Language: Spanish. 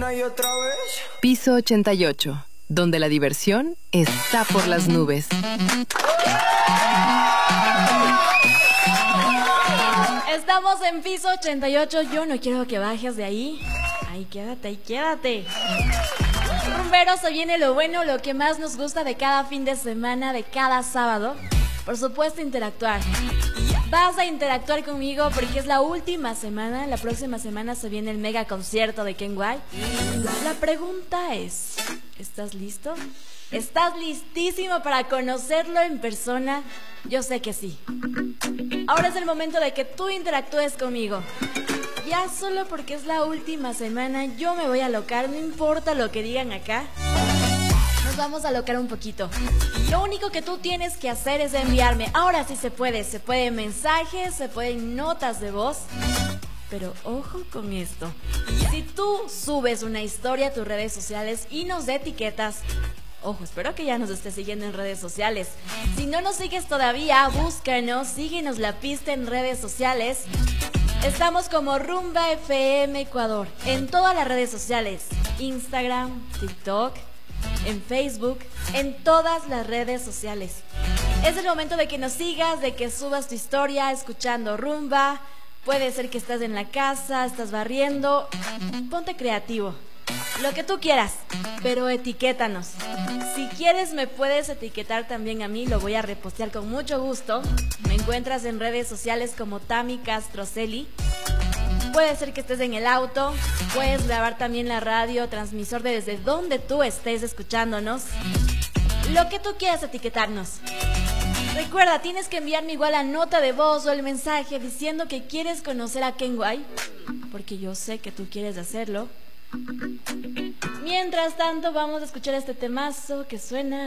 una y otra vez. Piso 88, donde la diversión está por las nubes. Estamos en Piso 88. Yo no quiero que bajes de ahí. Ahí quédate, ahí quédate. Rumberos, se viene lo bueno, lo que más nos gusta de cada fin de semana, de cada sábado. Por supuesto, interactuar. Vas a interactuar conmigo porque es la última semana. La próxima semana se viene el mega concierto de Ken White. La pregunta es, ¿estás listo? ¿Estás listísimo para conocerlo en persona? Yo sé que sí. Ahora es el momento de que tú interactúes conmigo. Ya solo porque es la última semana, yo me voy a alocar, no importa lo que digan acá. Nos vamos a alocar un poquito. Lo único que tú tienes que hacer es enviarme. Ahora sí se puede mensajes, se pueden notas de voz. Pero ojo con esto. Si tú subes una historia a tus redes sociales y nos etiquetas, ojo, espero que ya nos estés siguiendo en redes sociales. Si no nos sigues todavía, búscanos, síguenos la pista en redes sociales. Estamos como Rumba FM Ecuador en todas las redes sociales. Instagram, TikTok, en Facebook, en todas las redes sociales. Es el momento de que nos sigas, de que subas tu historia escuchando rumba. Puede ser que estás en la casa, estás barriendo. Ponte creativo. Lo que tú quieras, pero etiquétanos. Si quieres me puedes etiquetar también a mí, lo voy a repostear con mucho gusto. Me encuentras en redes sociales como Tami Castroceli. Puede ser que estés en el auto, puedes grabar también la radio, transmisor de desde donde tú estés escuchándonos. Lo que tú quieras etiquetarnos. Recuerda, tienes que enviarme igual la nota de voz o el mensaje diciendo que quieres conocer a Ken White, porque yo sé que tú quieres hacerlo. Mientras tanto, vamos a escuchar este temazo que suena